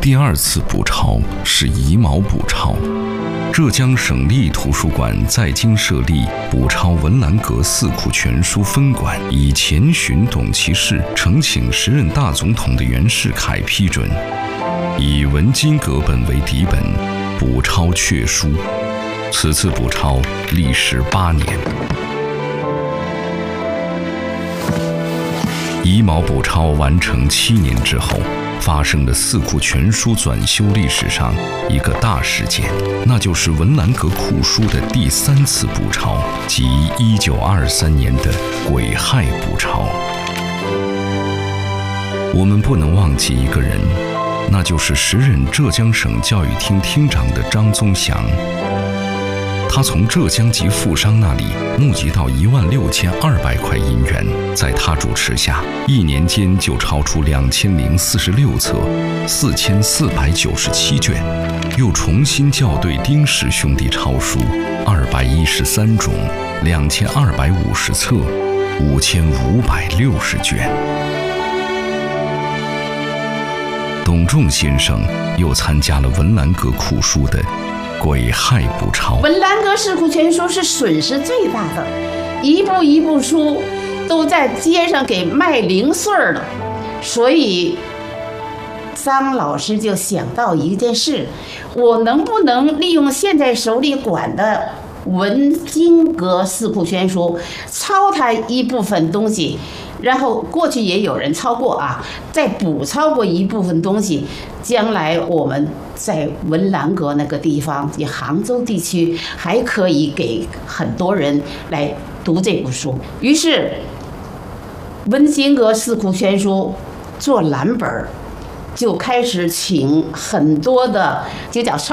第二次补抄是乙卯补抄。浙江省立图书馆在京设立补抄文澜阁四库全书分馆，以前寻董其事，呈请时任大总统的袁世凯批准，以文津阁本为底本，补抄确书。此次补抄历时8年。乙卯补抄完成7年之后，发生了四库全书转修历史上一个大事件，那就是文澜阁库书的第3次补抄，即1923年的癸亥补抄。我们不能忘记一个人，那就是时任浙江省教育厅厅长的张宗祥。他从浙江籍富商那里募集到16200块银元，在他主持下，1年间就抄出2046册，4497卷，又重新校对丁氏兄弟抄书213种，2250册，5560卷。董仲先生又参加了文澜阁库书的癸亥补抄。 文澜阁四库全书是损失最大的，一部书都在街上给卖零碎了，所以张老师就想到一件事，我能不能利用现在手里管的文津阁四库全书抄它一部分东西，然后过去也有人抄过啊，再补抄过一部分东西，将来我们在文澜阁那个地方，也杭州地区还可以给很多人来读这部书。于是文津阁四库全书做蓝本，就开始请很多的就叫